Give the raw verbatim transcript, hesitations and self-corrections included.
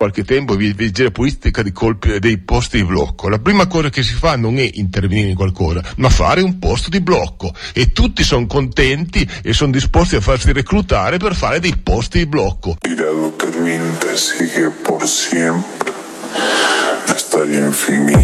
qualche tempo vigile politica di colpi dei posti di blocco. La prima cosa che si fa non è intervenire in qualcosa, ma fare un posto di blocco, e tutti sono contenti e sono disposti a farsi reclutare per fare dei posti di blocco. La doctrina sigue por siempre hasta el infinito.